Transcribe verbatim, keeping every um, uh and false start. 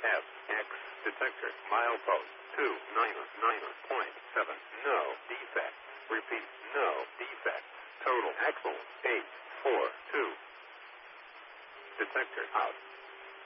F X detector milepost two nine nine point seven. No defect. Repeat, no defect. Total axle eight four two. Detector out.